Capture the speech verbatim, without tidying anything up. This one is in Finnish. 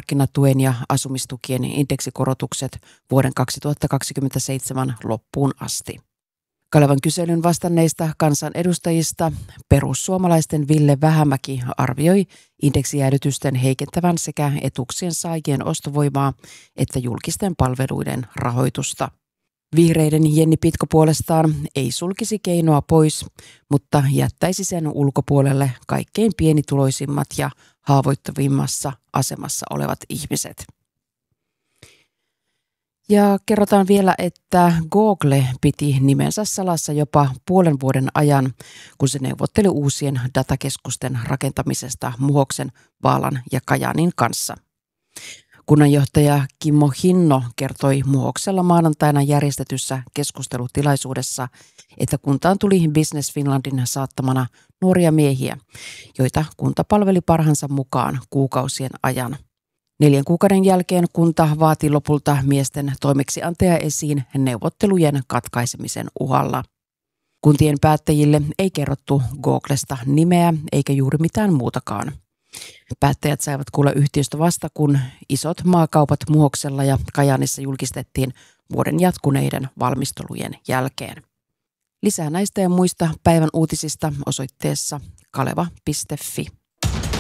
työmarkkinatuen ja asumistukien indeksikorotukset vuoden kaksituhattakaksikymmentäseitsemän loppuun asti. Kalevan kyselyn vastanneista kansanedustajista perussuomalaisten Ville Vähämäki arvioi indeksijäädytysten heikentävän sekä etuuksien saajien ostovoimaa että julkisten palveluiden rahoitusta. Vihreiden Jenni Pitko puolestaan ei sulkisi keinoa pois, mutta jättäisi sen ulkopuolelle kaikkein pienituloisimmat ja haavoittuvimmassa asemassa olevat ihmiset. Ja kerrotaan vielä, että Google piti nimensä salassa jopa puolen vuoden ajan, kun se neuvotteli uusien datakeskusten rakentamisesta Muhoksen, Vaalan ja Kajaanin kanssa. Kunnanjohtaja Kimmo Hinno kertoi Muhoksella maanantaina järjestetyssä keskustelutilaisuudessa, että kuntaan tuli Business Finlandin saattamana nuoria miehiä, joita kunta palveli parhaansa mukaan kuukausien ajan. Neljän kuukauden jälkeen kunta vaati lopulta miesten toimeksiantaja esiin neuvottelujen katkaisemisen uhalla. Kuntien päättäjille ei kerrottu Googlesta nimeä eikä juuri mitään muutakaan. Päättäjät saivat kuulla yhtiöstä vasta, kun isot maakaupat Muhoksella ja Kajaanissa julkistettiin vuoden jatkuneiden valmistelujen jälkeen. Lisää näistä ja muista päivän uutisista osoitteessa kaleva piste fi.